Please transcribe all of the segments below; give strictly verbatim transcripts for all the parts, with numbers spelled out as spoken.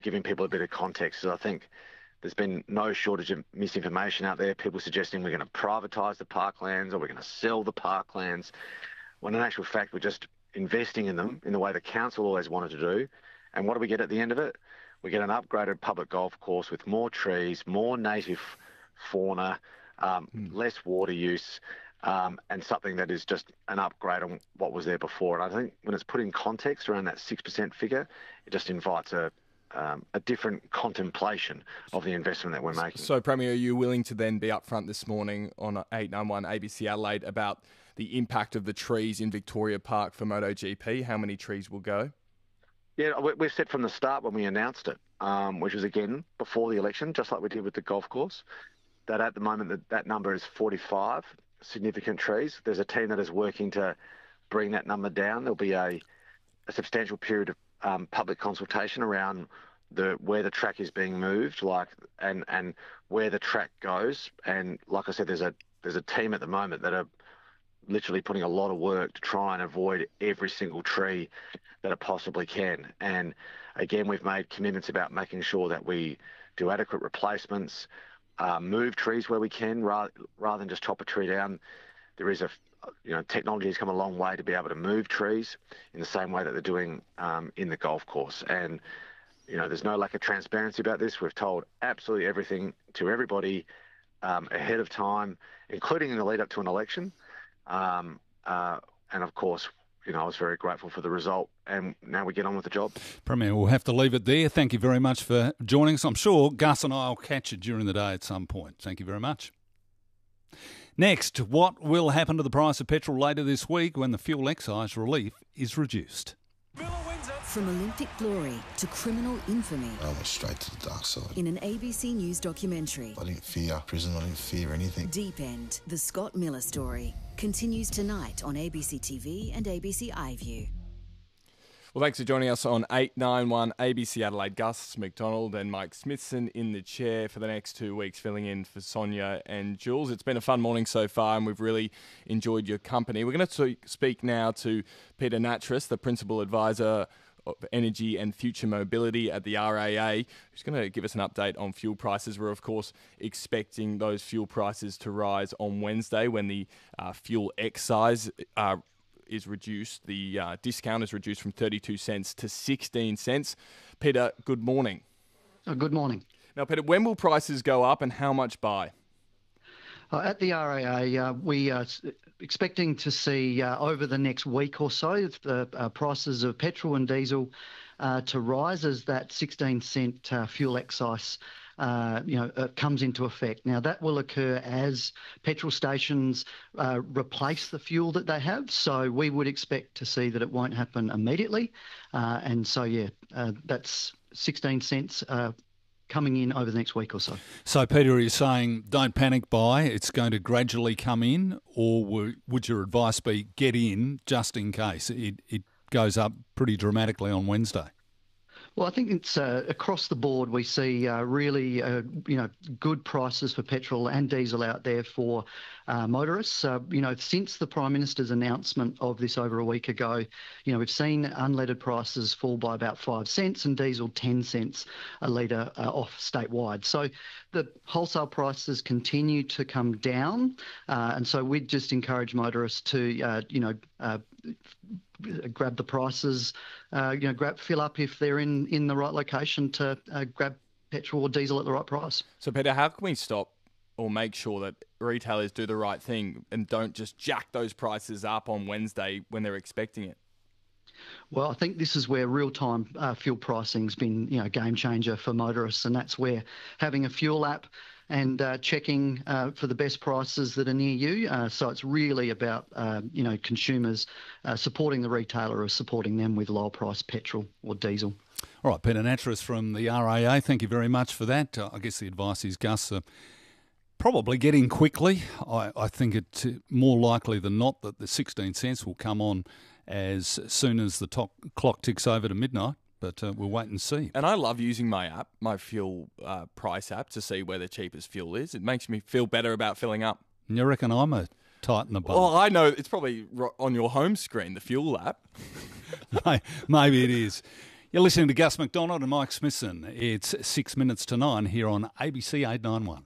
giving people a bit of context. So I think there's been no shortage of misinformation out there, people suggesting we're going to privatise the parklands or we're going to sell the parklands, when in actual fact we're just investing in them in the way the council always wanted to do. And what do we get at the end of it? We get an upgraded public golf course with more trees, more native fauna, um, mm. less water use, um, and something that is just an upgrade on what was there before. And I think when it's put in context around that six percent figure, it just invites a Um, a different contemplation of the investment that we're making. So, Premier, are you willing to then be upfront this morning on eight ninety-one A B C Adelaide about the impact of the trees in Victoria Park for MotoGP? How many trees will go? Yeah, we've said from the start when we announced it, um, which was, again, before the election, just like we did with the golf course, that at the moment that, that number is forty-five significant trees. There's a team that is working to bring that number down. There'll be a, a substantial period of Um, public consultation around the where the track is being moved, like and and where the track goes. And like I said, there's a there's a team at the moment that are literally putting a lot of work to try and avoid every single tree that it possibly can. And again, we've made commitments about making sure that we do adequate replacements, uh, move trees where we can, rather rather than just chop a tree down. There is a You know, technology has come a long way to be able to move trees in the same way that they're doing um, in the golf course. And, you know, there's no lack of transparency about this. We've told absolutely everything to everybody um, ahead of time, including in the lead up to an election. Um, uh, and, of course, you know, I was very grateful for the result. And now we get on with the job. Premier, we'll have to leave it there. Thank you very much for joining us. I'm sure Gus and I will catch you during the day at some point. Thank you very much. Next, what will happen to the price of petrol later this week when the fuel excise relief is reduced? From Olympic glory to criminal infamy. I went straight to the dark side. In an A B C News documentary. I didn't fear prison, I didn't fear anything. Deep End, the Scott Miller story, continues tonight on A B C T V and A B C iView. Well, thanks for joining us on eight ninety-one A B C Adelaide. Gus McDonald and Mike Smithson in the chair for the next two weeks, filling in for Sonia and Jules. It's been a fun morning so far, and we've really enjoyed your company. We're going to speak now to Peter Nattrass, the Principal Advisor of Energy and Future Mobility at the R A A, who's going to give us an update on fuel prices. We're, of course, expecting those fuel prices to rise on Wednesday when the uh, fuel excise uh, is reduced. The uh, discount is reduced from thirty-two cents to sixteen cents. Peter, good morning. Oh, good morning. Now, Peter, when will prices go up and how much by? Uh, at the R A A, uh, we are expecting to see uh, over the next week or so the uh, prices of petrol and diesel uh, to rise as that sixteen cent uh, fuel excise Uh, you know, uh, comes into effect. Now, that will occur as petrol stations uh, replace the fuel that they have. So we would expect to see that it won't happen immediately. Uh, and so, yeah, uh, that's sixteen cents uh, coming in over the next week or so. So, Peter, are you saying don't panic buy, it's going to gradually come in, or would your advice be get in just in case it, it goes up pretty dramatically on Wednesday? Well, I think it's uh, across the board we see uh, really, uh, you know, good prices for petrol and diesel out there for uh, motorists. Uh, you know, since the Prime Minister's announcement of this over a week ago, you know, we've seen unleaded prices fall by about five cents and diesel ten cents a litre uh, off statewide. So the wholesale prices continue to come down. Uh, and so we'd just encourage motorists to, uh, you know, uh, grab the prices, uh, you know, grab fill up if they're in, in the right location to uh, grab petrol or diesel at the right price. So, Peter, how can we stop or make sure that retailers do the right thing and don't just jack those prices up on Wednesday when they're expecting it? Well, I think this is where real-time uh, fuel pricing's been, you know, a game changer for motorists, and that's where having a fuel app and uh, checking uh, for the best prices that are near you. Uh, so it's really about, uh, you know, consumers uh, supporting the retailer or supporting them with lower price petrol or diesel. All right, Peter Nattrass from the R A A, thank you very much for that. Uh, I guess the advice is, Gus, uh, probably get in quickly. I, I think it's more likely than not that the sixteen cents will come on as soon as the to- clock ticks over to midnight. But uh, we'll wait and see. And I love using my app, my fuel uh, price app, to see where the cheapest fuel is. It makes me feel better about filling up. You reckon I'm a tight in the bum? Well, I know it's probably on your home screen, the fuel app. Maybe it is. You're listening to Gus McDonald and Mike Smithson. It's six minutes to nine here on A B C eight ninety-one.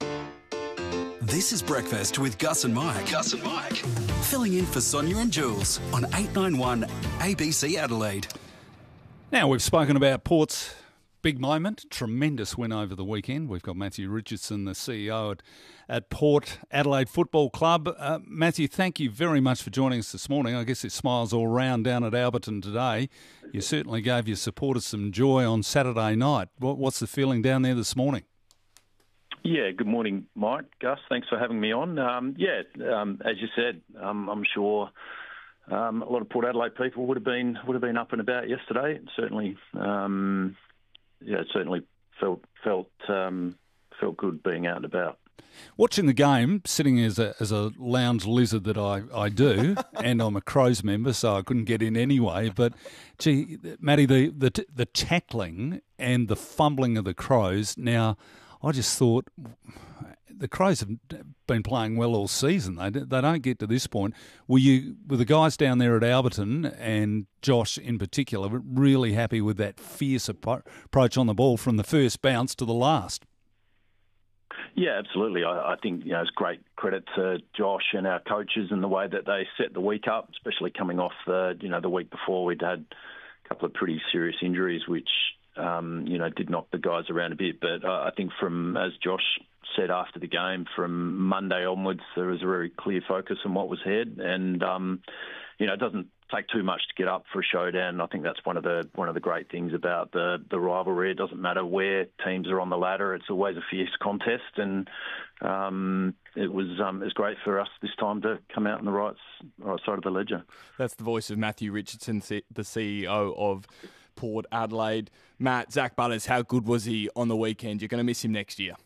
This is Breakfast with Gus and Mike. Gus and Mike. Filling in for Sonia and Jules on eight ninety-one A B C Adelaide. Now, we've spoken about Port's big moment, tremendous win over the weekend. We've got Matthew Richardson, the C E O at, at Port Adelaide Football Club. Uh, Matthew, thank you very much for joining us this morning. I guess it smiles all round down at Alberton today. You certainly gave your supporters some joy on Saturday night. What, what's the feeling down there this morning? Yeah, good morning, Mike. Gus, thanks for having me on. Um, yeah, um, as you said, um, I'm sure um, a lot of Port Adelaide people would have been would have been up and about yesterday. It certainly, um, yeah, it certainly felt felt um, felt good being out and about. Watching the game, sitting as a as a lounge lizard that I, I do, and I'm a Crows member, so I couldn't get in anyway. But, gee, Matty, the, the the tackling and the fumbling of the Crows. Now, I just thought the Crows have been playing well all season. They they don't get to this point. Were you were the guys down there at Alberton and Josh in particular really happy with that fierce approach on the ball from the first bounce to the last? Yeah, absolutely. I, I think you know it's great credit to Josh and our coaches and the way that they set the week up, especially coming off the you know the week before we'd had a couple of pretty serious injuries, which um, you know did knock the guys around a bit. But uh, I think from as Josh said after the game, from Monday onwards, there was a very clear focus on what was ahead, and um, you know it doesn't take too much to get up for a showdown. I think that's one of the one of the great things about the the rivalry. It doesn't matter where teams are on the ladder; it's always a fierce contest, and um, it was um, it was great for us this time to come out on the right right side of the ledger. That's the voice of Matthew Richardson, the C E O of Port Adelaide. Matt, Zach Butters, how good was he on the weekend? You're going to miss him next year.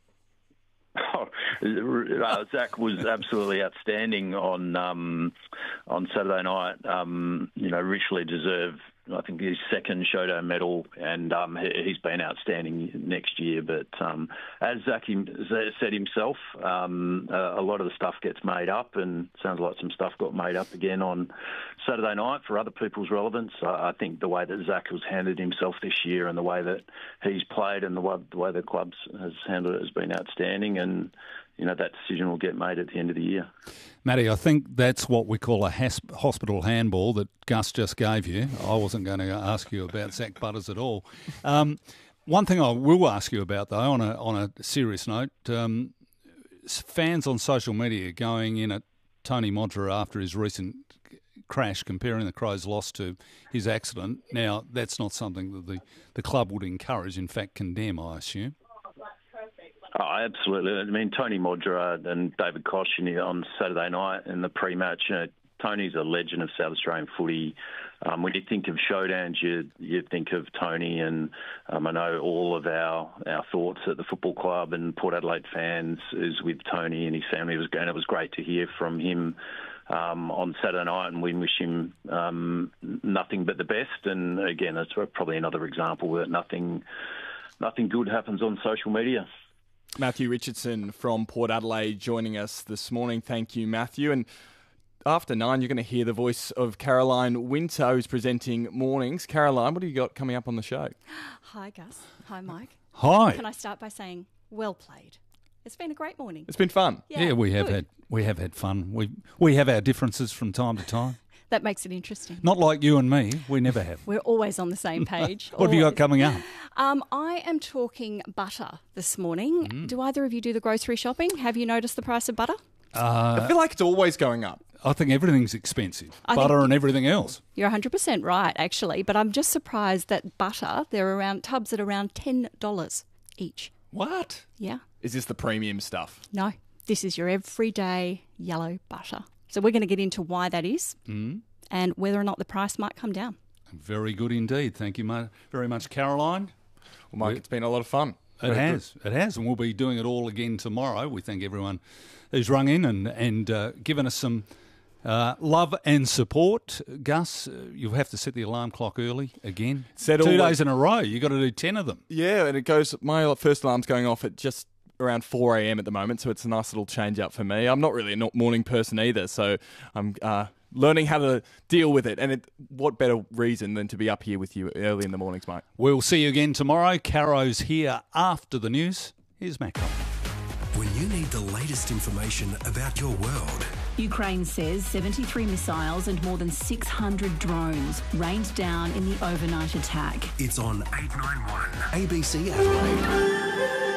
Oh, uh, Zach was absolutely outstanding on um, on Saturday night. Um, you know, richly deserved, I think, his second Showdown medal, and um, he, he's been outstanding next year. But um, as Zach him, said himself, um, a, a lot of the stuff gets made up, and sounds like some stuff got made up again on Saturday night for other people's relevance. I, I think the way that Zach has handled himself this year and the way that he's played and the way, the way the club has handled it has been outstanding, and you know, that decision will get made at the end of the year. Matty, I think that's what we call a has- hospital handball that Gus just gave you. I wasn't going to ask you about Zach Butters at all. Um, one thing I will ask you about, though, on a on a serious note, um, fans on social media going in at Tony Modra after his recent crash, comparing the Crows' loss to his accident. Now, that's not something that the, the club would encourage, in fact condemn, I assume. Oh, absolutely. I mean, Tony Modra and David Koch on Saturday night in the pre-match, you know, Tony's a legend of South Australian footy. Um, when you think of showdowns, you you think of Tony, and um, I know all of our, our thoughts at the football club and Port Adelaide fans is with Tony and his family. It was, and it was great to hear from him um, on Saturday night, and we wish him um, nothing but the best. And again, that's probably another example that nothing nothing good happens on social media. Matthew Richardson from Port Adelaide joining us this morning. Thank you, Matthew. And after nine, you're going to hear the voice of Caroline Winter, who's presenting Mornings. Caroline, what have you got coming up on the show? Hi, Gus. Hi, Mike. Hi. Can I start by saying, well played. It's been a great morning. It's been fun. Yeah, yeah we have good. had we have had fun. We we have our differences from time to time. That makes it interesting. Not like you and me. We never have. We're always on the same page. What have you got coming up? Um, I am talking butter this morning. Mm. Do either of you do the grocery shopping? Have you noticed the price of butter? Uh, I feel like it's always going up. I think everything's expensive. I butter and everything else. You're one hundred percent right, actually. But I'm just surprised that butter, they're around tubs at around ten dollars each. What? Yeah. Is this the premium stuff? No. This is your everyday yellow butter. So we're going to get into why that is mm. and whether or not the price might come down. Very good indeed. Thank you very much, Caroline. Well, Mike, it's been a lot of fun. It Very has. Good. It has. And we'll be doing it all again tomorrow. We thank everyone who's rung in and, and uh, given us some uh, love and support. Gus, uh, you'll have to set the alarm clock early again. Set Two all days in a row. You've got to do ten of them. Yeah, and it goes, my first alarm's going off at just around four a.m. at the moment, so it's a nice little change up for me. I'm not really a morning person either, so I'm uh, learning how to deal with it. And it, what better reason than to be up here with you early in the mornings, mate? We'll see you again tomorrow. Caro's here after the news. Here's Matt Coleman. When you need the latest information about your world. Ukraine says seventy-three missiles and more than six hundred drones rained down in the overnight attack. It's on eight ninety-one A B C Adelaide.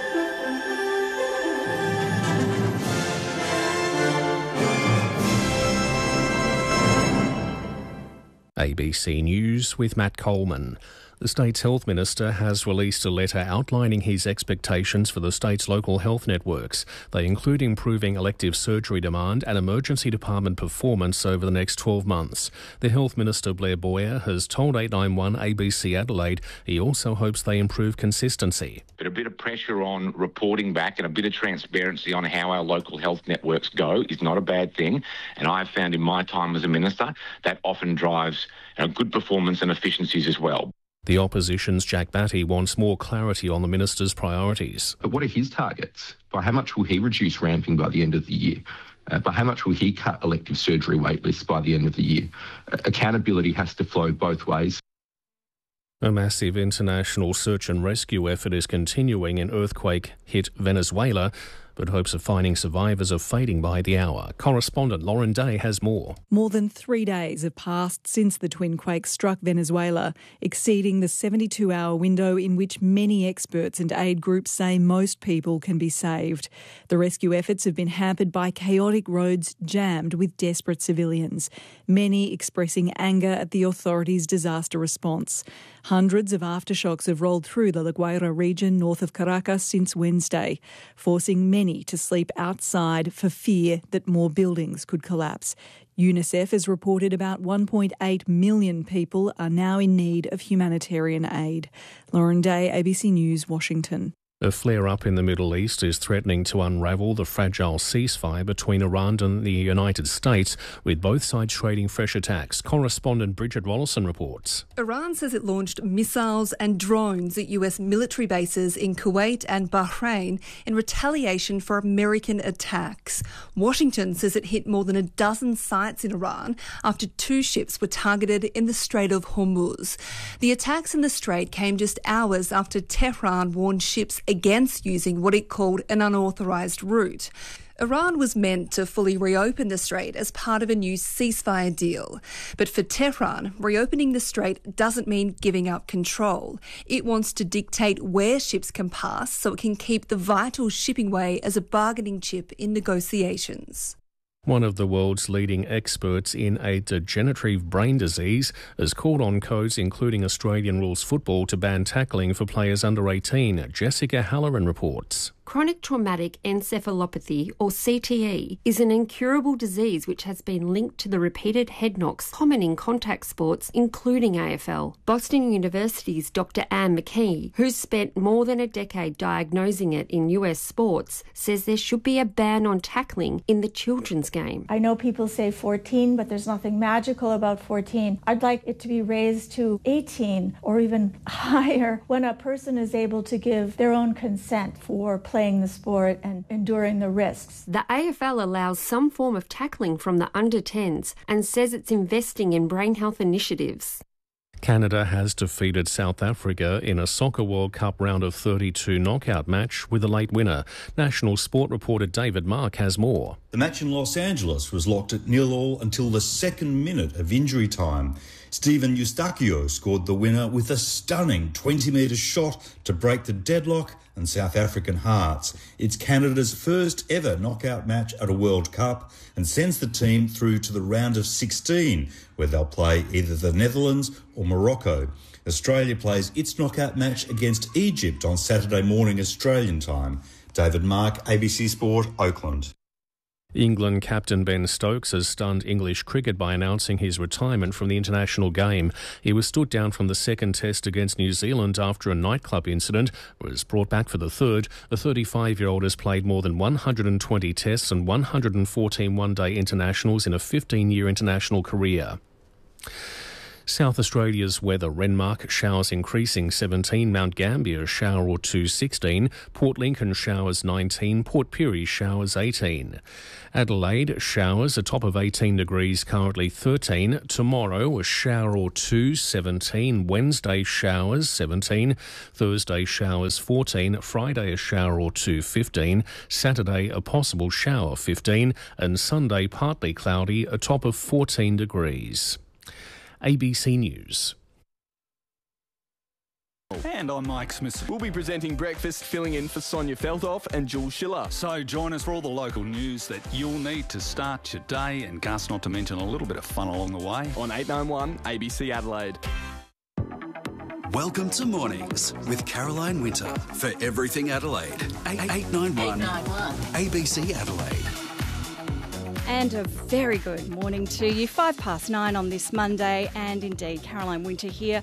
A B C News with Matt Coleman. The state's health minister has released a letter outlining his expectations for the state's local health networks. They include improving elective surgery demand and emergency department performance over the next twelve months. The health minister, Blair Boyer, has told eight ninety-one A B C Adelaide he also hopes they improve consistency. But a bit of pressure on reporting back and a bit of transparency on how our local health networks go is not a bad thing. And I've found in my time as a minister that often drives you know, good performance and efficiencies as well. The opposition's Jack Batty wants more clarity on the minister's priorities. But what are his targets? By how much will he reduce ramping by the end of the year? Uh, by how much will he cut elective surgery wait lists by the end of the year? Uh, accountability has to flow both ways. A massive international search and rescue effort is continuing in earthquake-hit Venezuela, but hopes of finding survivors are fading by the hour. Correspondent Lauren Day has more. More than three days have passed since the twin quake struck Venezuela, exceeding the seventy-two hour window in which many experts and aid groups say most people can be saved. The rescue efforts have been hampered by chaotic roads jammed with desperate civilians, many expressing anger at the authorities' disaster response. Hundreds of aftershocks have rolled through the La Guaira region north of Caracas since Wednesday, forcing many to sleep outside for fear that more buildings could collapse. UNICEF has reported about one point eight million people are now in need of humanitarian aid. Lauren Day, A B C News, Washington. A flare-up in the Middle East is threatening to unravel the fragile ceasefire between Iran and the United States, with both sides trading fresh attacks. Correspondent Bridget Rollison reports. Iran says it launched missiles and drones at U S military bases in Kuwait and Bahrain in retaliation for American attacks. Washington says it hit more than a dozen sites in Iran after two ships were targeted in the Strait of Hormuz. The attacks in the strait came just hours after Tehran warned ships against using what it called an unauthorised route. Iran was meant to fully reopen the strait as part of a new ceasefire deal. But for Tehran, reopening the strait doesn't mean giving up control. It wants to dictate where ships can pass so it can keep the vital shipping way as a bargaining chip in negotiations. One of the world's leading experts in a degenerative brain disease has called on codes, including Australian rules football, to ban tackling for players under eighteen. Jessica Halloran reports. Chronic traumatic encephalopathy, or C T E, is an incurable disease which has been linked to the repeated head knocks common in contact sports, including A F L. Boston University's Doctor Anne McKee, who's spent more than a decade diagnosing it in U S sports, says there should be a ban on tackling in the children's game. I know people say fourteen, but there's nothing magical about fourteen. I'd like it to be raised to eighteen or even higher when a person is able to give their own consent for playing playing the sport and enduring the risks. The A F L allows some form of tackling from the under tens and says it's investing in brain health initiatives. Canada has defeated South Africa in a Soccer World Cup round of thirty-two knockout match with a late winner. National Sport reporter David Mark has more. The match in Los Angeles was locked at nil all until the second minute of injury time. Stephen Eustáquio scored the winner with a stunning twenty metre shot to break the deadlock and South African hearts. It's Canada's first ever knockout match at a World Cup and sends the team through to the round of sixteen, where they'll play either the Netherlands or Morocco. Australia plays its knockout match against Egypt on Saturday morning Australian time. David Mark, A B C Sport, Oakland. England captain Ben Stokes has stunned English cricket by announcing his retirement from the international game. He was stood down from the second test against New Zealand after a nightclub incident, was brought back for the third. The thirty-five-year-old has played more than one hundred twenty tests and one hundred fourteen one-day internationals in a fifteen-year international career. South Australia's weather: Renmark showers increasing seventeen, Mount Gambier shower or two sixteen, Port Lincoln showers nineteen, Port Pirie showers eighteen. Adelaide showers, a top of eighteen degrees, currently thirteen. Tomorrow a shower or two seventeen, Wednesday showers seventeen, Thursday showers fourteen, Friday a shower or two fifteen, Saturday a possible shower fifteen, and Sunday partly cloudy, a top of fourteen degrees. A B C News. And I'm Mike Smith. We'll be presenting breakfast, filling in for Sonia Feldhoff and Jules Schiller. So join us for all the local news that you'll need to start your day, and Gus, not to mention a little bit of fun along the way. On eight nine one A B C Adelaide. Welcome to Mornings with Caroline Winter for Everything Adelaide. eight nine one A B C Adelaide. And a very good morning to you. Five past nine on this Monday, and indeed Caroline Winter here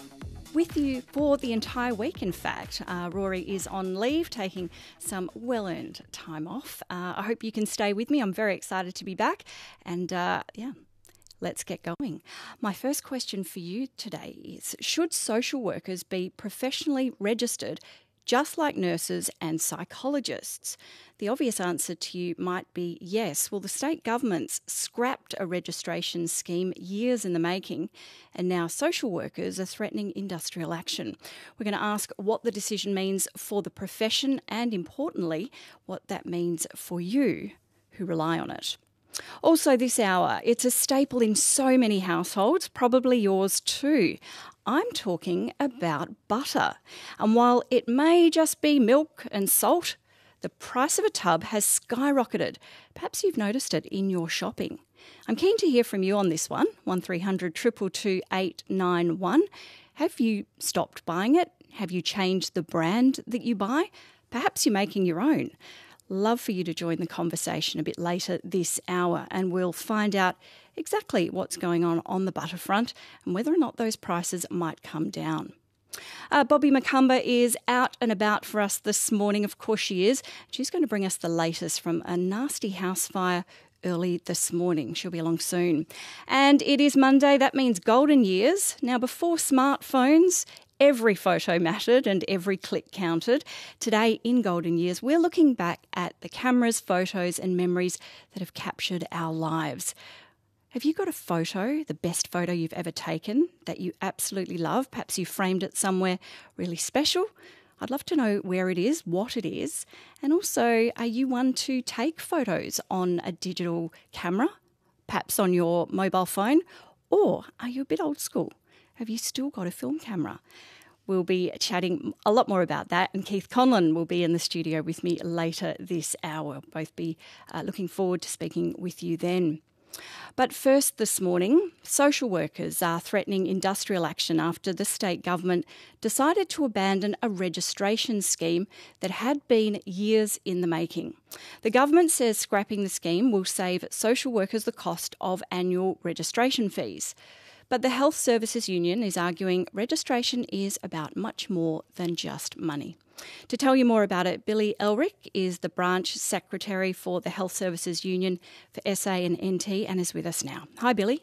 with you for the entire week. In fact, uh, Rory is on leave, taking some well-earned time off. Uh, I hope you can stay with me. I'm very excited to be back, and uh, yeah, let's get going. My first question for you today is, should social workers be professionally registered just like nurses and psychologists? The obvious answer to you might be yes. Well, the state government's scrapped a registration scheme years in the making, and now social workers are threatening industrial action. We're going to ask what the decision means for the profession and, importantly, what that means for you who rely on it. Also this hour, it's a staple in so many households, probably yours too. I'm talking about butter. And while it may just be milk and salt, the price of a tub has skyrocketed. Perhaps you've noticed it in your shopping. I'm keen to hear from you on this one, one three hundred two two two eight nine one. Have you stopped buying it? Have you changed the brand that you buy? Perhaps you're making your own. Love for you to join the conversation a bit later this hour, and we'll find out exactly what's going on on the butter front and whether or not those prices might come down. Uh, Bobby McCumber is out and about for us this morning. Of course she is. She's going to bring us the latest from a nasty house fire early this morning. She'll be along soon. And it is Monday. That means golden years. Now, before smartphones, every photo mattered and every click counted. Today, in Golden Years, we're looking back at the cameras, photos and memories that have captured our lives. Have you got a photo, the best photo you've ever taken, that you absolutely love? Perhaps you framed it somewhere really special. I'd love to know where it is, what it is, and also, are you one to take photos on a digital camera, perhaps on your mobile phone, or are you a bit old school? Have you still got a film camera? We'll be chatting a lot more about that, and Keith Conlon will be in the studio with me later this hour. We'll both be uh, looking forward to speaking with you then. But first this morning, social workers are threatening industrial action after the state government decided to abandon a registration scheme that had been years in the making. The government says scrapping the scheme will save social workers the cost of annual registration fees. But the Health Services Union is arguing registration is about much more than just money. To tell you more about it, Billy Elric is the branch secretary for the Health Services Union for S A and N T and is with us now. Hi, Billy.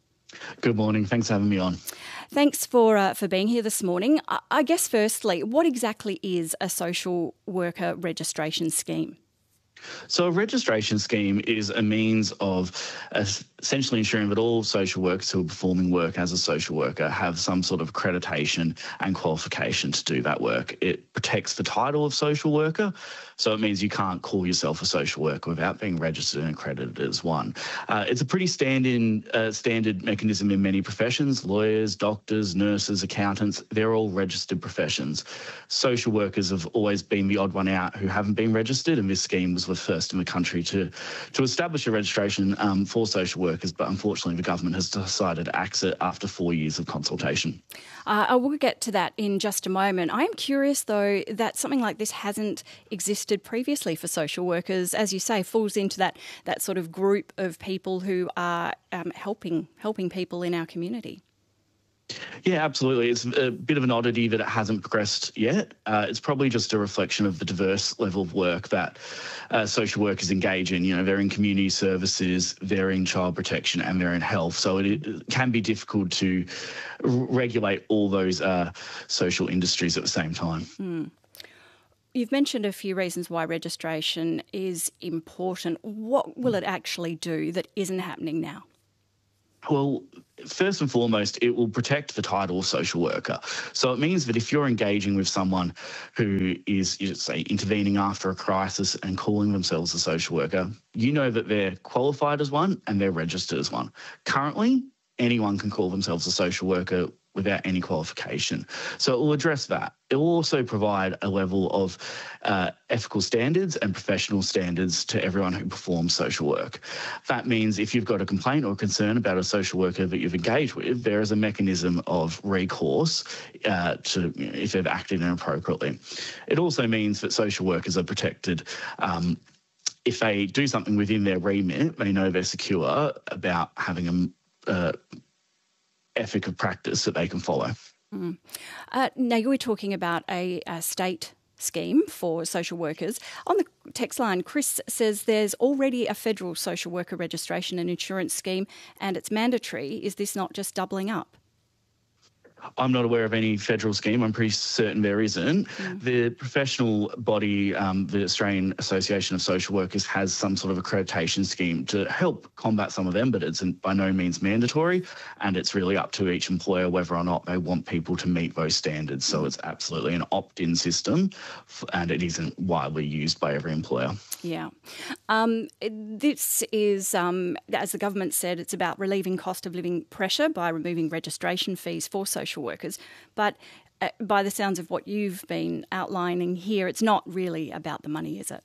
Good morning. Thanks for having me on. Thanks for uh, for being here this morning. I, I guess firstly, what exactly is a social worker registration scheme? So a registration scheme is a means of essentially ensuring that all social workers who are performing work as a social worker have some sort of accreditation and qualification to do that work. It protects the title of social worker, so it means you can't call yourself a social worker without being registered and accredited as one. Uh, it's a pretty standard, uh, standard mechanism in many professions. Lawyers, doctors, nurses, accountants, they're all registered professions. Social workers have always been the odd one out who haven't been registered, and this scheme was the first in the country to, to establish a registration um, for social workers, but unfortunately the government has decided to axe it after four years of consultation. Uh, I will get to that in just a moment. I am curious, though, that something like this hasn't existed previously for social workers. As you say, falls into that, that sort of group of people who are um, helping helping people in our community. Yeah, absolutely. It's a bit of an oddity that it hasn't progressed yet. Uh, it's probably just a reflection of the diverse level of work that uh, social workers engage in. You know, they're in community services, they're in child protection, and they're in health. So it, it can be difficult to r- regulate all those uh, social industries at the same time. Mm. You've mentioned a few reasons why registration is important. What will it actually do that isn't happening now? Well, first and foremost, it will protect the title of social worker. So it means that if you're engaging with someone who is, you say, intervening after a crisis and calling themselves a social worker, you know that they're qualified as one and they're registered as one. Currently, anyone can call themselves a social worker without any qualification. So it will address that. It will also provide a level of uh, ethical standards and professional standards to everyone who performs social work. That means if you've got a complaint or concern about a social worker that you've engaged with, there is a mechanism of recourse uh, to, you know, if they've acted inappropriately. It also means that social workers are protected. Um, if they do something within their remit, they know they're secure about having a uh, ethic of practice that they can follow. Mm. Uh, now, you were talking about a, a state scheme for social workers. On the text line, Chris says there's already a federal social worker registration and insurance scheme and it's mandatory. Is this not just doubling up? I'm not aware of any federal scheme. I'm pretty certain there isn't. Mm. The professional body, um, the Australian Association of Social Workers, has some sort of accreditation scheme to help combat some of them, but it's by no means mandatory, and it's really up to each employer whether or not they want people to meet those standards. So it's absolutely an opt-in system, and it isn't widely used by every employer. Yeah. Um, this is, um, as the government said, it's about relieving cost of living pressure by removing registration fees for social workers. But uh, by the sounds of what you've been outlining here, it's not really about the money, is it?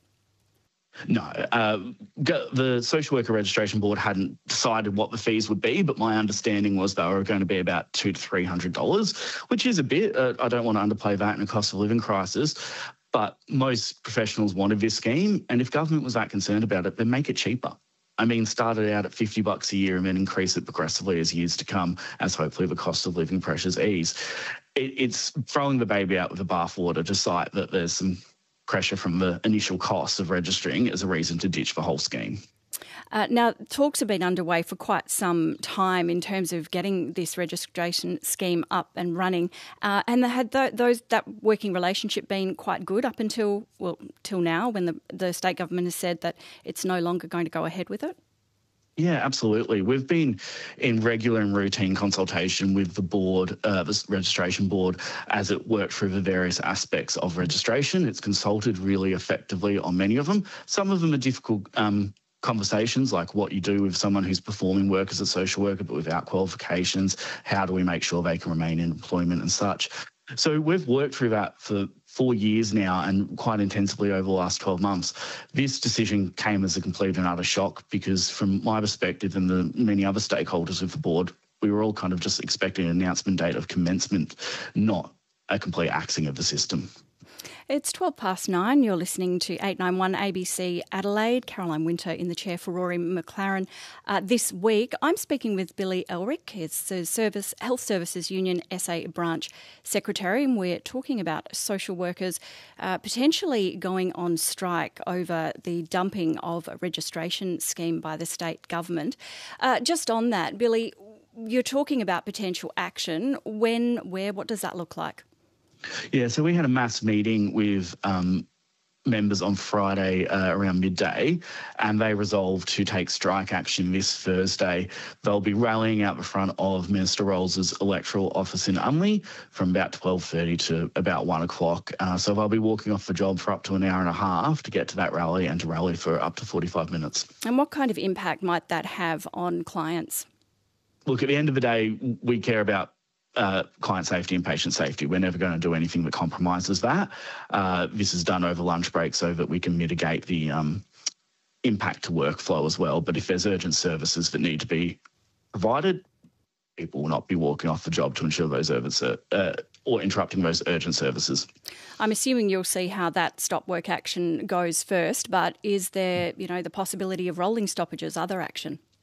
No. Uh, the Social Worker Registration Board hadn't decided what the fees would be, but my understanding was they were going to be about two to three hundred dollars, which is a bit. Uh, I don't want to underplay that in a cost of living crisis. But most professionals wanted this scheme, and if government was that concerned about it, then make it cheaper. I mean, start it out at fifty bucks a year and then increase it progressively as years to come, as hopefully the cost of living pressures ease. It, it's throwing the baby out with the bathwater to cite that there's some pressure from the initial cost of registering as a reason to ditch the whole scheme. Uh, now, talks have been underway for quite some time in terms of getting this registration scheme up and running. Uh, and had th- those that working relationship been quite good up until, well, till now, when the, the state government has said that it's no longer going to go ahead with it? Yeah, absolutely. We've been in regular and routine consultation with the board, uh, the registration board, as it worked through the various aspects of registration. It's consulted really effectively on many of them. Some of them are difficult um, conversations, like what you do with someone who's performing work as a social worker but without qualifications. How do we make sure they can remain in employment and such? So we've worked through that for four years now and quite intensively over the last twelve months. This decision came as a complete and utter shock because from my perspective and the many other stakeholders with the board, we were all kind of just expecting an announcement date of commencement, not a complete axing of the system. It's twelve past nine. You're listening to eight ninety-one A B C Adelaide. Caroline Winter in the chair for Rory McLaren. Uh, this week, I'm speaking with Billy Elrick. He's the Service, Health Services Union S A Branch Secretary, and we're talking about social workers uh, potentially going on strike over the dumping of a registration scheme by the state government. Uh, just on that, Billy, you're talking about potential action. When, where, what does that look like? Yeah, so we had a mass meeting with um, members on Friday uh, around midday, and they resolved to take strike action this Thursday. They'll be rallying out the front of Minister Rolls's electoral office in Unley from about twelve thirty to about one o'clock. Uh, so they'll be walking off the job for up to an hour and a half to get to that rally and to rally for up to forty-five minutes. And what kind of impact might that have on clients? Look, at the end of the day, we care about Uh, client safety and patient safety. We're never going to do anything that compromises that. Uh, this is done over lunch break so that we can mitigate the um, impact to workflow as well. But if there's urgent services that need to be provided, people will not be walking off the job to ensure those urgent uh, or interrupting those urgent services. I'm assuming you'll see how that stop work action goes first, but is there, you know, the possibility of rolling stoppages, other action?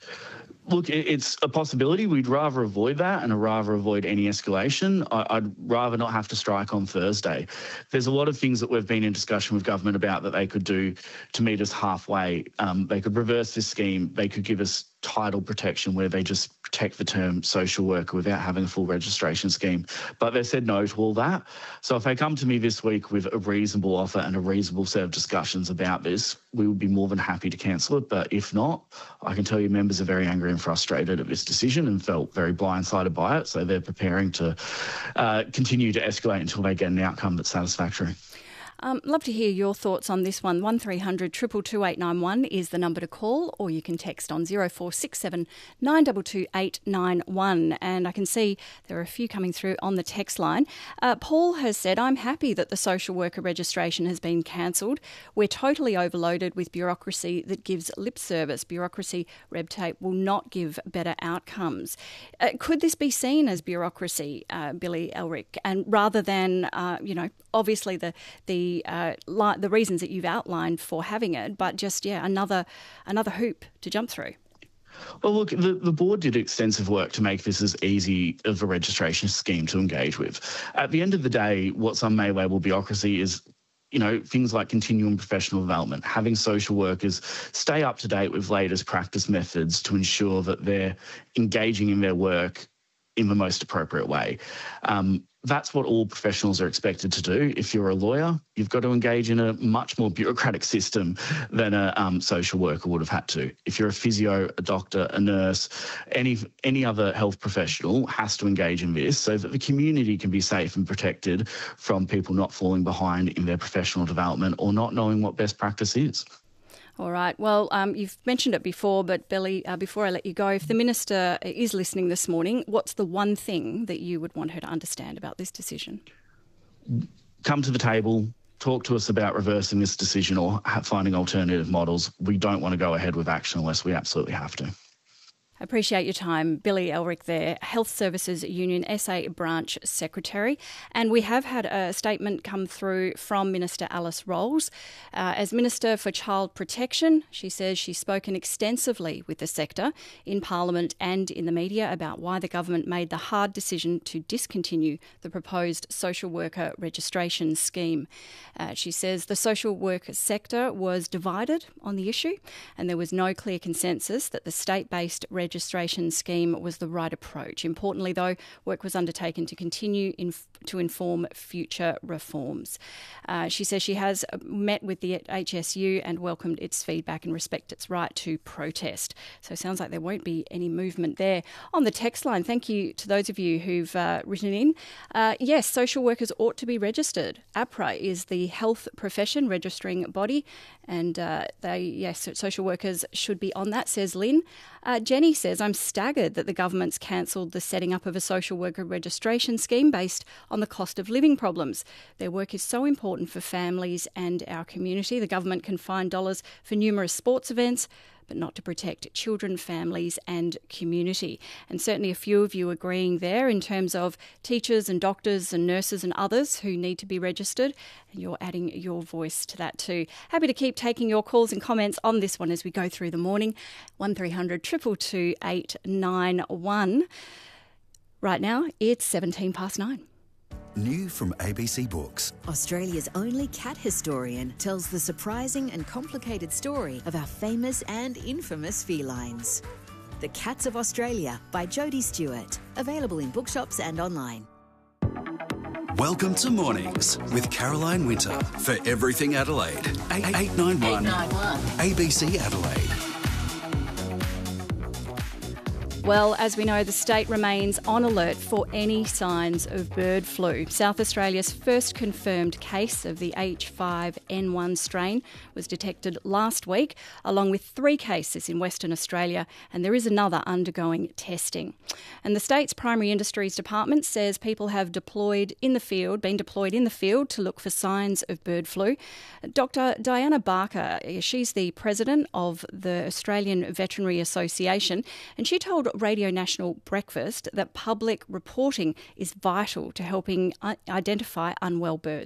Look, it's a possibility. We'd rather avoid that and I'd rather avoid any escalation. I'd rather not have to strike on Thursday. There's a lot of things that we've been in discussion with government about that they could do to meet us halfway. Um, they could reverse this scheme. They could give us title protection where they just protect the term social worker without having a full registration scheme. But they said no to all that. So if they come to me this week with a reasonable offer and a reasonable set of discussions about this, we would be more than happy to cancel it. But if not, I can tell you members are very angry and frustrated at this decision and felt very blindsided by it. So they're preparing to uh, continue to escalate until they get an outcome that's satisfactory. Um, love to hear your thoughts on this one. one three hundred two two two eight nine one is the number to call, or you can text on zero four six seven nine two two eight nine one. And I can see there are a few coming through on the text line. Uh, Paul has said, I'm happy that the social worker registration has been cancelled. We're totally overloaded with bureaucracy that gives lip service. Bureaucracy, red tape will not give better outcomes. Uh, could this be seen as bureaucracy, uh, Billy Elric, and rather than, uh, you know, obviously the the Uh, li- the reasons that you've outlined for having it, but just, yeah, another another hoop to jump through? Well, look, the, the board did extensive work to make this as easy of a registration scheme to engage with. At the end of the day, what some may label bureaucracy is, you know, things like continuing professional development, having social workers stay up to date with latest practice methods to ensure that they're engaging in their work in the most appropriate way. Um, That's what all professionals are expected to do. If you're a lawyer, you've got to engage in a much more bureaucratic system than a um, social worker would have had to. If you're a physio, a doctor, a nurse, any any other health professional has to engage in this so that the community can be safe and protected from people not falling behind in their professional development or not knowing what best practice is. All right. Well, um, you've mentioned it before, but Billy, uh, before I let you go, if the Minister is listening this morning, what's the one thing that you would want her to understand about this decision? Come to the table, talk to us about reversing this decision or finding alternative models. We don't want to go ahead with action unless we absolutely have to. Appreciate your time. Billy Elric there, Health Services Union S A Branch Secretary. And we have had a statement come through from Minister Alice Rolls. Uh, as Minister for Child Protection, she says she's spoken extensively with the sector in Parliament and in the media about why the government made the hard decision to discontinue the proposed social worker registration scheme. Uh, she says the social worker sector was divided on the issue and there was no clear consensus that the state-based registration registration scheme was the right approach. Importantly, though, work was undertaken to continue in, to inform future reforms. Uh, she says she has met with the H S U and welcomed its feedback and respect its right to protest. So it sounds like there won't be any movement there. On the text line, thank you to those of you who've uh, written in. Uh, yes, social workers ought to be registered. APRA is the health profession registering body, and uh, they, yes, social workers should be on that, says Lynn. Uh, Jenny says, I'm staggered that the government's cancelled the setting up of a social worker registration scheme based on the cost of living problems. Their work is so important for families and our community. The government can find dollars for numerous sports events, but not to protect children, families and community. And certainly a few of you agreeing there in terms of teachers and doctors and nurses and others who need to be registered. And you're adding your voice to that too. Happy to keep taking your calls and comments on this one as we go through the morning. one three hundred two two two eight nine one. Right now, it's seventeen past nine. New from A B C Books. Australia's only cat historian tells the surprising and complicated story of our famous and infamous felines. The Cats of Australia by Jodie Stewart. Available in bookshops and online. Welcome to Mornings with Caroline Winter for Everything Adelaide. eight nine one A B C Adelaide. Well, as we know, the state remains on alert for any signs of bird flu. South Australia's first confirmed case of the H five N one strain was detected last week, along with three cases in Western Australia, and there is another undergoing testing. And the state's Primary Industries Department says people have deployed in the field, been deployed in the field to look for signs of bird flu. Doctor Diana Barker, she's the president of the Australian Veterinary Association, and she told Radio National Breakfast that public reporting is vital to helping identify unwell birds.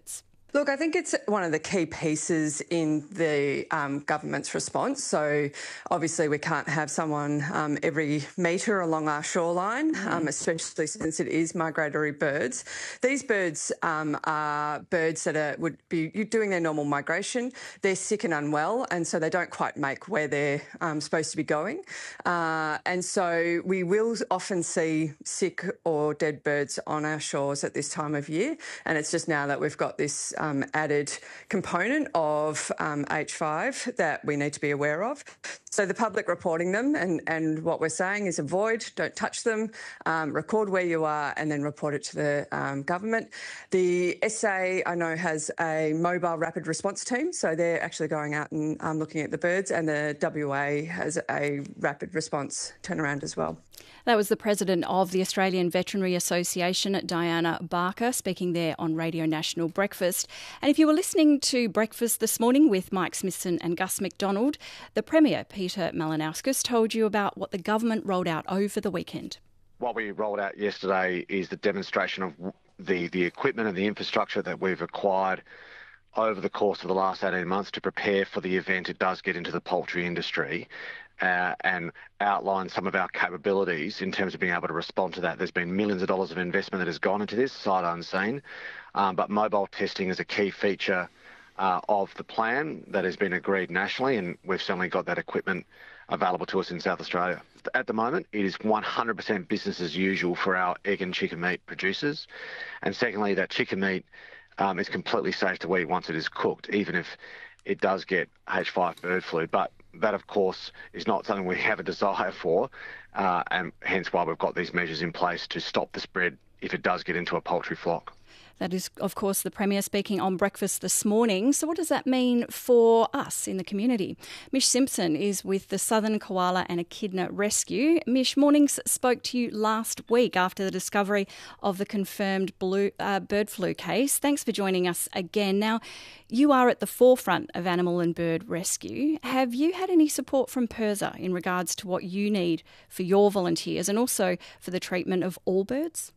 Look, I think it's one of the key pieces in the um, government's response. So obviously we can't have someone um, every metre along our shoreline, um, especially since it is migratory birds. These birds um, are birds that are, would be doing their normal migration. They're sick and unwell, and so they don't quite make where they're um, supposed to be going. Uh, and so we will often see sick or dead birds on our shores at this time of year. And it's just now that we've got this Um, added component of um, H five that we need to be aware of. So the public reporting them, and, and what we're saying is avoid, don't touch them, um, record where you are, and then report it to the um, government. The S A, I know, has a mobile rapid response team, so they're actually going out and um, looking at the birds, and the W A has a rapid response turnaround as well. That was the president of the Australian Veterinary Association, Diana Barker, speaking there on Radio National Breakfast. And if you were listening to Breakfast this morning with Mike Smithson and Gus McDonald, the Premier, Peter Malinauskas, told you about what the government rolled out over the weekend. What we rolled out yesterday is the demonstration of the, the equipment and the infrastructure that we've acquired over the course of the last eighteen months to prepare for the event it does get into the poultry industry. Uh, and outline some of our capabilities in terms of being able to respond to that. There's been millions of dollars of investment that has gone into this, sight unseen, um, but mobile testing is a key feature uh, of the plan that has been agreed nationally, and we've certainly got that equipment available to us in South Australia. At the moment, it is one hundred percent business as usual for our egg and chicken meat producers. And secondly, that chicken meat um, is completely safe to eat once it is cooked, even if it does get H five bird flu. But that, of course, is not something we have a desire for, uh, and hence why we've got these measures in place to stop the spread if it does get into a poultry flock. That is, of course, the Premier speaking on Breakfast this morning. So what does that mean for us in the community? Mish Simpson is with the Southern Koala and Echidna Rescue. Mish, Mornings spoke to you last week after the discovery of the confirmed blue, uh, bird flu case. Thanks for joining us again. Now, you are at the forefront of animal and bird rescue. Have you had any support from PIRSA in regards to what you need for your volunteers and also for the treatment of all birds?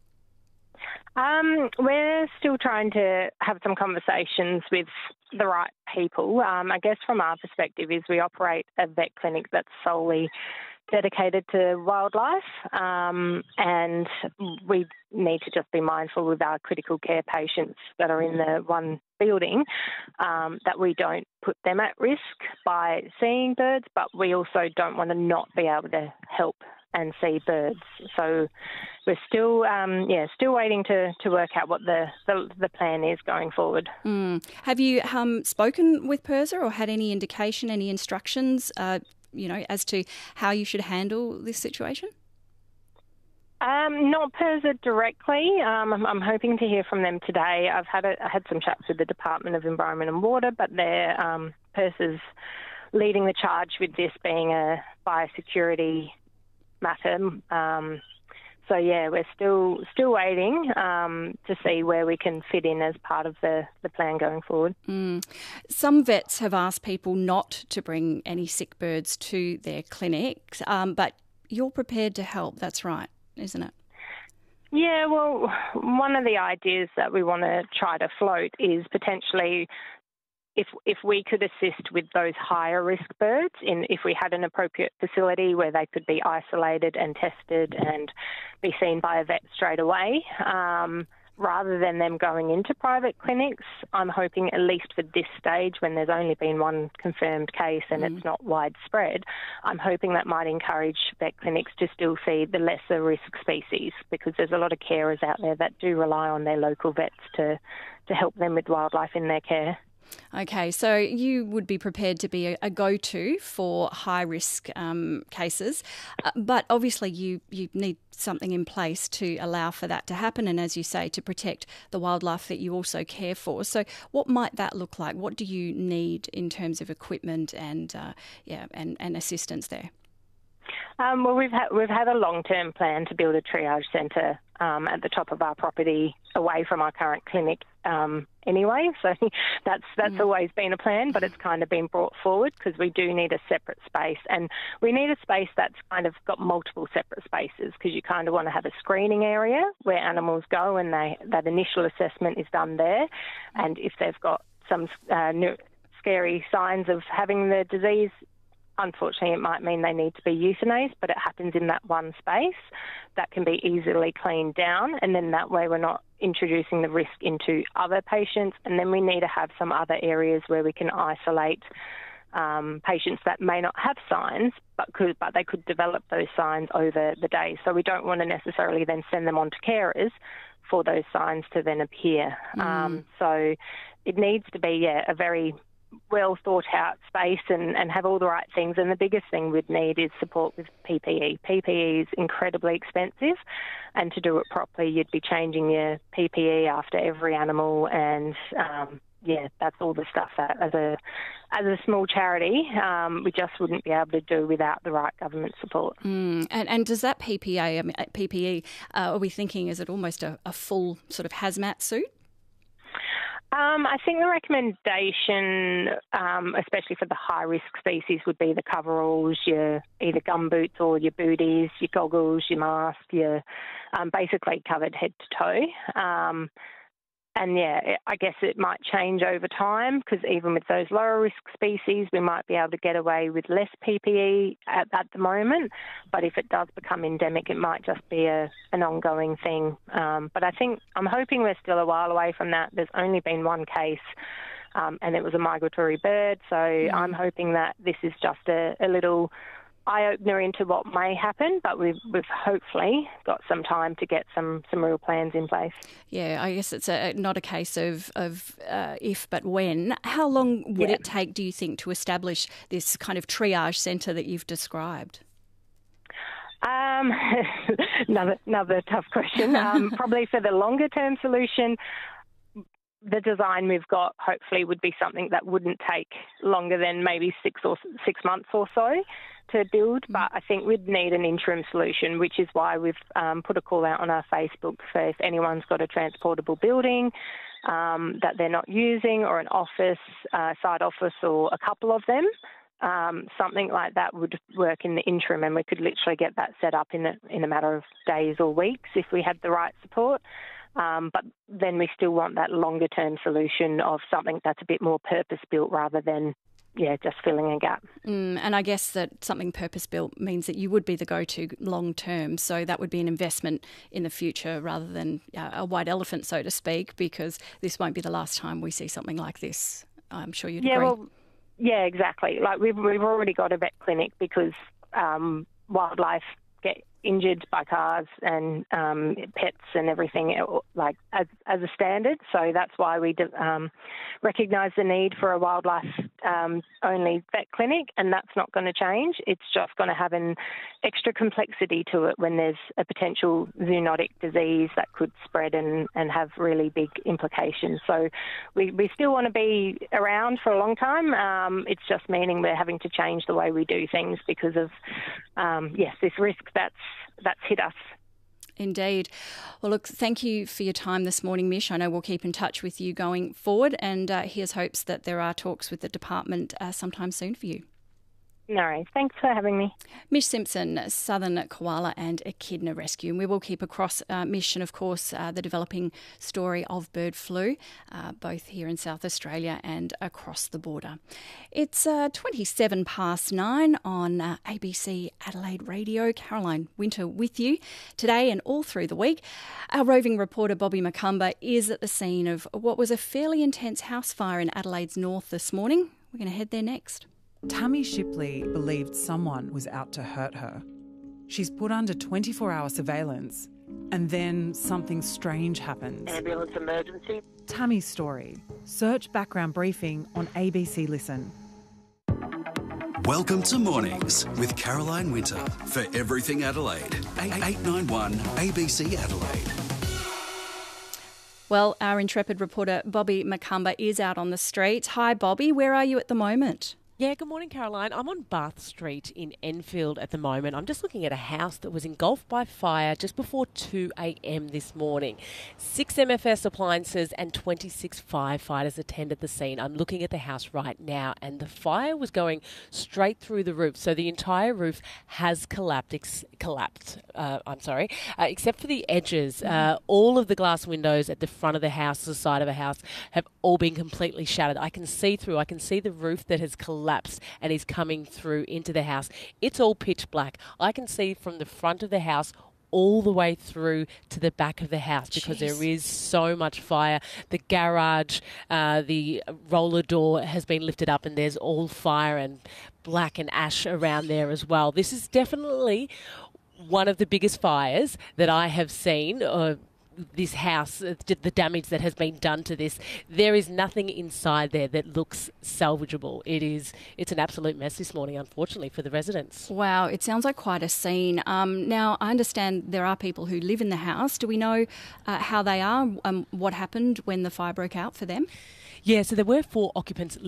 Um, we're still trying to have some conversations with the right people. Um, I guess from our perspective is we operate a vet clinic that's solely dedicated to wildlife, um, and we need to just be mindful with our critical care patients that are in the one building um, that we don't put them at risk by seeing birds, but we also don't want to not be able to help and see birds. So we're still, um, yeah, still waiting to, to work out what the, the, the plan is going forward. Mm. Have you um, spoken with PIRSA or had any indication, any instructions, uh, you know, as to how you should handle this situation? Um, not PIRSA directly. Um, I'm, I'm hoping to hear from them today. I've had a, I had some chats with the Department of Environment and Water, but they're um, PIRSA's leading the charge with this being a biosecurity matter. Um, so yeah, we're still still waiting um, to see where we can fit in as part of the, the plan going forward. Mm. Some vets have asked people not to bring any sick birds to their clinics, um, but you're prepared to help. That's right, isn't it? Yeah, well, one of the ideas that we want to try to float is potentially If if we could assist with those higher risk birds, in if we had an appropriate facility where they could be isolated and tested and be seen by a vet straight away, um, rather than them going into private clinics, I'm hoping at least for this stage, when there's only been one confirmed case and mm. it's not widespread, I'm hoping that might encourage vet clinics to still see the lesser risk species, because there's a lot of carers out there that do rely on their local vets to, to help them with wildlife in their care. Okay, so you would be prepared to be a, a go-to for high-risk um, cases, uh, but obviously you, you need something in place to allow for that to happen and, as you say, to protect the wildlife that you also care for. So what might that look like? What do you need in terms of equipment and, uh, yeah, and, and assistance there? Um, well, we've had we've had a long-term plan to build a triage centre um, at the top of our property away from our current clinic um, anyway. So that's that's mm. always been a plan, but it's kind of been brought forward because we do need a separate space. And we need a space that's kind of got multiple separate spaces because you kind of want to have a screening area where animals go and they that initial assessment is done there. And if they've got some uh, new, scary signs of having the disease, unfortunately, it might mean they need to be euthanized, but it happens in that one space. That can be easily cleaned down, and then that way we're not introducing the risk into other patients. And then we need to have some other areas where we can isolate um, patients that may not have signs, but could, but they could develop those signs over the day. So we don't want to necessarily then send them on to carers for those signs to then appear. Mm. Um, so it needs to be, yeah, a very well thought out space and, and have all the right things. And the biggest thing we'd need is support with P P E. P P E is incredibly expensive, and to do it properly, you'd be changing your P P E after every animal. And um, yeah, that's all the stuff that as a as a small charity, um, we just wouldn't be able to do without the right government support. Mm. And, and does that P P E, I mean, P P E, uh, are we thinking, is it almost a, a full sort of hazmat suit? Um, I think the recommendation, um, especially for the high-risk species, would be the coveralls, your either gumboots or your booties, your goggles, your mask, your um, basically covered head to toe. Um, and, yeah, I guess it might change over time because even with those lower-risk species, we might be able to get away with less P P E at, at the moment. But if it does become endemic, it might just be a, an ongoing thing. Um, but I think I'm hoping we're still a while away from that. There's only been one case, um, and it was a migratory bird. So mm. I'm hoping that this is just a, a little eye-opener into what may happen, but we've, we've hopefully got some time to get some, some real plans in place. Yeah, I guess it's a, not a case of, of uh, if but when. How long would yeah. it take, do you think, to establish this kind of triage centre that you've described? Um, another, another tough question. Um, probably for the longer-term solution, the design we've got hopefully would be something that wouldn't take longer than maybe six or six months or so to build, but I think we'd need an interim solution, which is why we've um, put a call out on our Facebook for if anyone's got a transportable building um, that they're not using, or an office, uh, side office, or a couple of them. Um, something like that would work in the interim, and we could literally get that set up in a, in a matter of days or weeks if we had the right support. Um, but then we still want that longer-term solution of something that's a bit more purpose-built rather than, yeah, just filling a gap. Mm, and I guess that something purpose-built means that you would be the go-to long-term, so that would be an investment in the future rather than uh, a white elephant, so to speak, because this won't be the last time we see something like this. I'm sure you'd yeah, agree. Well, yeah, exactly. Like we've, we've already got a vet clinic because um, wildlife get injured by cars and um, pets and everything, like as, as a standard. So that's why we um, recognise the need for a wildlife um, only vet clinic, and that's not going to change. It's just going to have an extra complexity to it when there's a potential zoonotic disease that could spread and, and have really big implications. So we, we still want to be around for a long time. Um, it's just meaning we're having to change the way we do things because of, um, yes, this risk that's that's hit us. Indeed. Well, look, thank you for your time this morning, Mish. I know we'll keep in touch with you going forward, and uh, here's hopes that there are talks with the department uh, sometime soon for you. No worries. Thanks for having me. Mish Simpson, Southern Koala and Echidna Rescue. And we will keep across uh, Mish and, of course, uh, the developing story of bird flu, uh, both here in South Australia and across the border. It's uh, twenty-seven past nine on uh, A B C Adelaide Radio. Caroline Winter with you today and all through the week. Our roving reporter Bobby Macumber is at the scene of what was a fairly intense house fire in Adelaide's north this morning. We're going to head there next. Tammy Shipley believed someone was out to hurt her. She's put under twenty-four hour surveillance, and then something strange happens. Ambulance emergency. Tammy's story. Search background briefing on A B C Listen. Welcome to Mornings with Caroline Winter for Everything Adelaide. eight ninety-one A B C Adelaide. Well, our intrepid reporter Bobby Macumber is out on the street. Hi, Bobby. Where are you at the moment? Yeah, good morning, Caroline. I'm on Bath Street in Enfield at the moment. I'm just looking at a house that was engulfed by fire just before two a.m. this morning. Six M F S appliances and twenty-six firefighters attended the scene. I'm looking at the house right now, and the fire was going straight through the roof. So the entire roof has collapsed, ex- collapsed, uh, I'm sorry, uh, except for the edges. Uh, all of the glass windows at the front of the house, the side of the house, have all been completely shattered. I can see through. I can see the roof that has collapsed and is coming through into the house. It's all pitch black. I can see from the front of the house all the way through to the back of the house because Jeez. There is so much fire. The garage, uh, the roller door has been lifted up and there's all fire and black and ash around there as well. This is definitely one of the biggest fires that I have seen. Uh, this house, the damage that has been done to this, there is nothing inside there that looks salvageable. It is, it's an absolute mess this morning, unfortunately, for the residents. Wow, it sounds like quite a scene. Um, now, I understand there are people who live in the house. Do we know uh, how they are, um, what happened when the fire broke out for them? Yeah, so there were four occupants